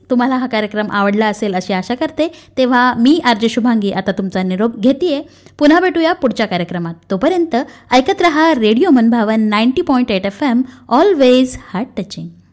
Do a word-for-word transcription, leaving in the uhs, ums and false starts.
तुम्हाला हा कार्यक्रम आवडला असेल अशी आशा करते. तेव्हा मी आरजे शुभांगी आता तुमचा निरोप घेतेय. पुन्हा भेटूया पुढच्या कार्यक्रमात. तोपर्यंत ऐकत रहा रेडिओ मनभावन ninety point eight F M, always heart touching.